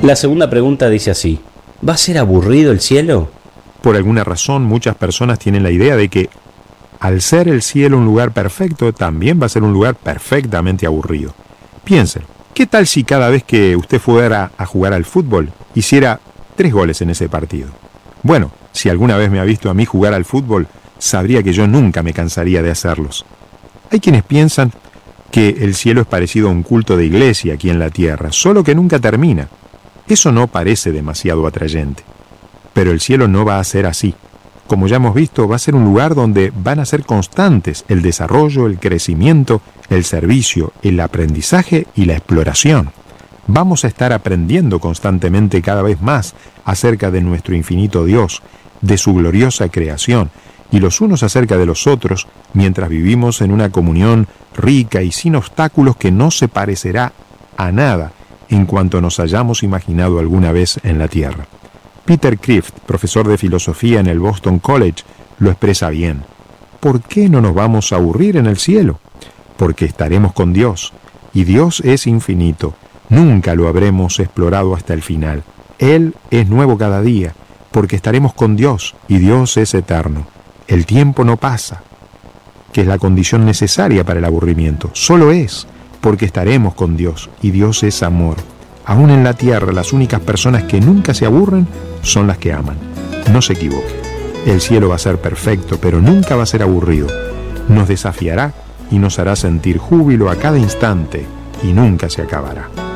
La segunda pregunta dice así: ¿va a ser aburrido el cielo? Por alguna razón, muchas personas tienen la idea de que al ser el cielo un lugar perfecto, también va a ser un lugar perfectamente aburrido. Piensen, ¿qué tal si cada vez que usted fuera a jugar al fútbol, hiciera 3 goles en ese partido? Bueno, si alguna vez me ha visto a mí jugar al fútbol, sabría que yo nunca me cansaría de hacerlos. Hay quienes piensan que el cielo es parecido a un culto de iglesia aquí en la tierra, solo que nunca termina. Eso no parece demasiado atrayente. Pero el cielo no va a ser así. Como ya hemos visto, va a ser un lugar donde van a ser constantes el desarrollo, el crecimiento, el servicio, el aprendizaje y la exploración. Vamos a estar aprendiendo constantemente cada vez más acerca de nuestro infinito Dios, de su gloriosa creación, y los unos acerca de los otros, mientras vivimos en una comunión rica y sin obstáculos que no se parecerá a nada en cuanto nos hayamos imaginado alguna vez en la tierra. Peter Kreeft, profesor de filosofía en el Boston College, lo expresa bien. ¿Por qué no nos vamos a aburrir en el cielo? Porque estaremos con Dios, y Dios es infinito. Nunca lo habremos explorado hasta el final. Él es nuevo cada día, porque estaremos con Dios, y Dios es eterno. El tiempo no pasa, que es la condición necesaria para el aburrimiento. Solo es, porque estaremos con Dios, y Dios es amor. Aún en la tierra, las únicas personas que nunca se aburren son las que aman. No se equivoque. El cielo va a ser perfecto, pero nunca va a ser aburrido. Nos desafiará y nos hará sentir júbilo a cada instante, y nunca se acabará.